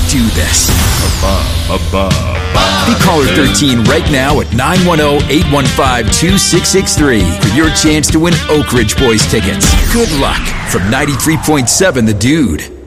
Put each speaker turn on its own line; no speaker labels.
do this.
Above.
Be caller 13 right now at 910-815-2663 for your chance to win Oak Ridge Boys tickets. Good luck from 93.7 The Dude.